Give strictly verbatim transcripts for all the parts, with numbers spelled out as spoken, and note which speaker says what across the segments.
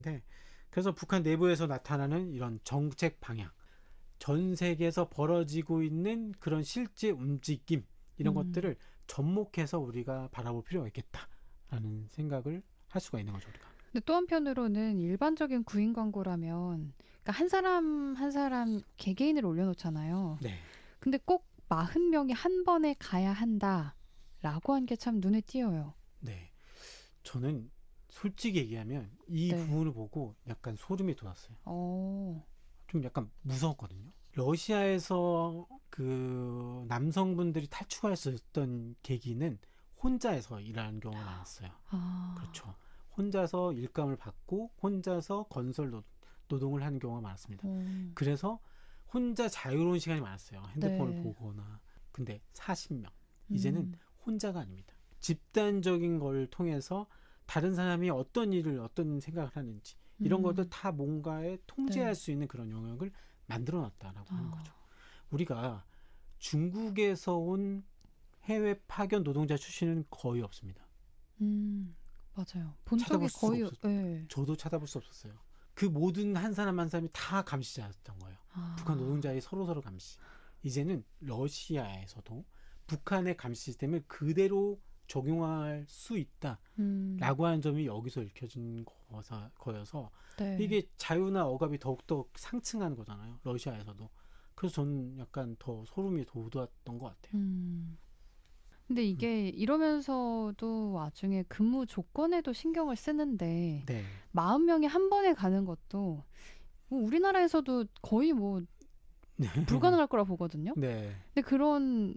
Speaker 1: 네. 그래서 북한 내부에서 나타나는 이런 정책 방향, 전 세계에서 벌어지고 있는 그런 실제 움직임 이런
Speaker 2: 음.
Speaker 1: 것들을 접목해서 우리가 바라볼 필요가 있겠다라는 생각을 할 수가 있는 거죠, 우리가.
Speaker 2: 근데 또 한편으로는 일반적인 구인 광고라면 그러니까 한 사람 한 사람 개개인을 올려놓잖아요.
Speaker 1: 네.
Speaker 2: 근데 꼭 마흔 명이 한 번에 가야 한다라고 한 게 참 눈에 띄어요.
Speaker 1: 네. 저는 솔직히 얘기하면 이
Speaker 2: 네.
Speaker 1: 부분을 보고 약간 소름이 돋았어요.
Speaker 2: 어.
Speaker 1: 좀 약간 무서웠거든요. 러시아에서 그 남성분들이 탈출했었던 계기는 혼자서 일하는 경우가 많았어요.
Speaker 2: 아.
Speaker 1: 그렇죠. 혼자서 일감을 받고 혼자서 건설 노, 노동을 하는 경우가 많았습니다.
Speaker 2: 음.
Speaker 1: 그래서 혼자 자유로운 시간이 많았어요. 핸드폰을
Speaker 2: 네.
Speaker 1: 보거나. 근데 사십 명. 이제는
Speaker 2: 음.
Speaker 1: 혼자가 아닙니다. 집단적인 걸 통해서 다른 사람이 어떤 일을 어떤 생각을 하는지 이런
Speaker 2: 음.
Speaker 1: 것들 다 뭔가에 통제할
Speaker 2: 네.
Speaker 1: 수 있는 그런 영역을 만들어 놨다라고 하는
Speaker 2: 아.
Speaker 1: 거죠. 우리가 중국에서 온 해외 파견 노동자 출신은 거의 없습니다.
Speaker 2: 음. 맞아요. 본 적이
Speaker 1: 찾아볼 수가
Speaker 2: 거의
Speaker 1: 없었어요.
Speaker 2: 네.
Speaker 1: 저도 찾아볼 수 없었어요. 그 모든 한 사람 한 사람이 다 감시자였던 거예요.
Speaker 2: 아.
Speaker 1: 북한 노동자의 서로서로 감시. 이제는 러시아에서도 북한의 감시 시스템을 그대로 적용할 수 있다라고
Speaker 2: 음.
Speaker 1: 하는 점이 여기서 읽혀진 거서, 거여서
Speaker 2: 네.
Speaker 1: 이게 자유나 억압이 더욱더 상승하는 거잖아요. 러시아에서도. 그래서 저는 약간 더 소름이 돋았던 것 같아요.
Speaker 2: 음. 근데 이게 이러면서도 와중에 근무 조건에도 신경을 쓰는데
Speaker 1: 네.
Speaker 2: 마흔 명이 한 번에 가는 것도 뭐 우리나라에서도 거의 뭐 불가능할 거라 보거든요.
Speaker 1: 네.
Speaker 2: 근데 그런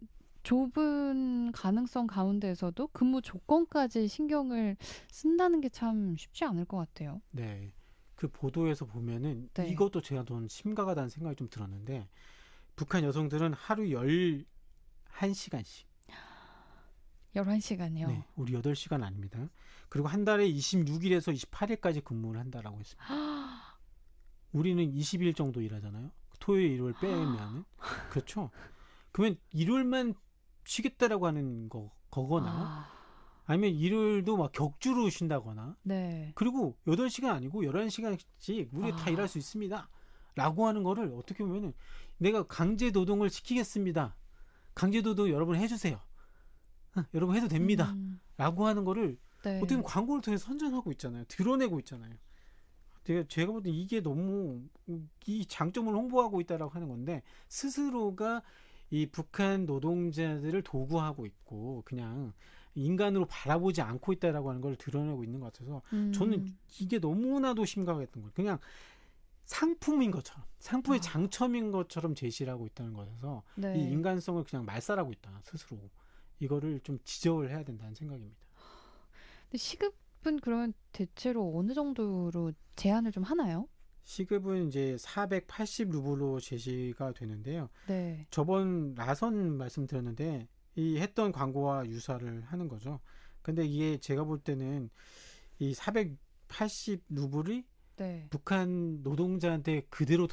Speaker 2: 좁은 가능성 가운데에서도 근무 조건까지 신경을 쓴다는 게 참 쉽지 않을 것 같아요.
Speaker 1: 네. 그 보도에서 보면은
Speaker 2: 네.
Speaker 1: 이것도 제가 좀 심각하다는 생각이 좀 들었는데 북한 여성들은 하루 열한 시간씩
Speaker 2: 열한 시간이요.
Speaker 1: 네, 우리 여덟 시간 아닙니다. 그리고 한 달에 이십육 일에서 이십팔 일까지 근무를 한다라고 했습니다. 우리는 이십 일 정도 일하잖아요. 토요일, 일요일 빼면은. 그렇죠. 그러면 일요일만 쉬겠다라고 하는 거, 거거나
Speaker 2: 아,
Speaker 1: 아니면 일요일도 막 격주로 쉰다거나
Speaker 2: 네.
Speaker 1: 그리고 여덟 시간 아니고 열한 시간씩 우리
Speaker 2: 아.
Speaker 1: 다 일할 수 있습니다. 라고 하는 거를 어떻게 보면은 내가 강제 노동을 시키겠습니다. 강제 노동 여러분 해주세요. 여러분 해도 됩니다.
Speaker 2: 음,
Speaker 1: 라고 하는 거를
Speaker 2: 네.
Speaker 1: 어떻게 보면 광고를 통해서 선전하고 있잖아요. 드러내고 있잖아요. 제가, 제가 볼 때 이게 너무 이 장점을 홍보하고 있다라고 하는 건데 스스로가 이 북한 노동자들을 도구하고 있고 그냥 인간으로 바라보지 않고 있다라고 하는 걸 드러내고 있는 것 같아서
Speaker 2: 음,
Speaker 1: 저는 이게 너무나도 심각했던 거예요. 그냥 상품인 것처럼 상품의
Speaker 2: 아.
Speaker 1: 장점인 것처럼 제시를 하고 있다는 것에서
Speaker 2: 네.
Speaker 1: 이 인간성을 그냥 말살하고 있다 스스로 이거를 좀 지적을 해야 된다는 생각입니다.
Speaker 2: 근데 시급은 그러면 대체로 어느 정도로 제한을 좀 하나요?
Speaker 1: 시급은 이제 사백팔십 루블로 제시가 되는데요.
Speaker 2: 네.
Speaker 1: 저번 라선 말씀드렸는데 이 했던 광고와 유사를 하는 거죠. 근데 이게 제가 볼 때는 이 사백팔십 루블이
Speaker 2: 네.
Speaker 1: 북한 노동자한테 그대로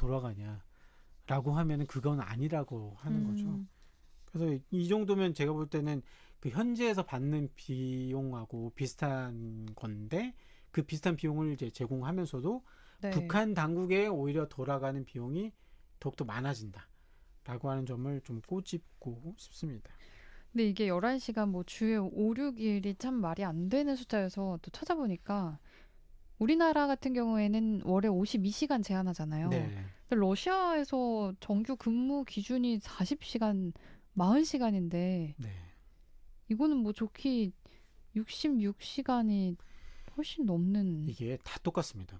Speaker 1: 돌아가냐라고 하면은 그건 아니라고 하는
Speaker 2: 음,
Speaker 1: 거죠. 그래서 이 정도면 제가 볼 때는 그 현지에서 받는 비용하고 비슷한 건데 그 비슷한 비용을 이제 제공하면서도
Speaker 2: 네.
Speaker 1: 북한 당국에 오히려 돌아가는 비용이 더욱더 많아진다라고 하는 점을 좀 꼬집고 싶습니다.
Speaker 2: 근데 이게 열한 시간 뭐 주에 오, 육 일이 참 말이 안 되는 숫자여서 또 찾아보니까 우리나라 같은 경우에는 월에 오십이 시간 제한하잖아요.
Speaker 1: 네,
Speaker 2: 근데 러시아에서 정규 근무 기준이 사십 시간, 사십 시간인데
Speaker 1: 네,
Speaker 2: 이거는 뭐 좋게 육십육 시간이 훨씬 넘는
Speaker 1: 이게 다 똑같습니다.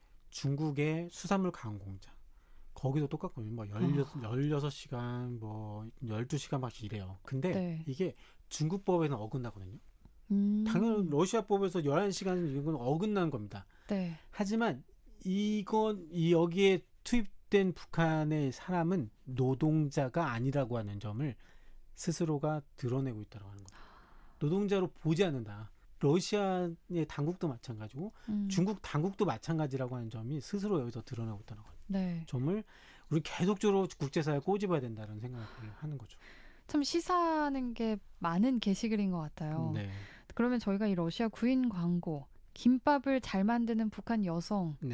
Speaker 1: 중국의 수산물 가공 공장 거기도 똑같거든요. 뭐 열여섯, 열여섯 시간, 뭐 열두 시간 막 이래요. 근데
Speaker 2: 네.
Speaker 1: 이게 중국법에는 어긋나거든요.
Speaker 2: 음,
Speaker 1: 당연히 러시아법에서 열한 시간 이건 어긋난 겁니다.
Speaker 2: 네.
Speaker 1: 하지만 이건 이 여기에 투입된 북한의 사람은 노동자가 아니라고 하는 점을 스스로가 드러내고 있다고 하는 겁니다. 노동자로 보지 않는다. 러시아의 당국도 마찬가지고
Speaker 2: 음,
Speaker 1: 중국 당국도 마찬가지라고 하는 점이 스스로 여기서 드러내고 있다는 거죠.
Speaker 2: 네.
Speaker 1: 점을 우리 계속적으로 국제사회에 꼬집어야 된다는 생각을 하는 거죠.
Speaker 2: 참 시사하는 게 많은 게시글인 것 같아요.
Speaker 1: 네.
Speaker 2: 그러면 저희가 이 러시아 구인 광고 김밥을 잘 만드는 북한 여성,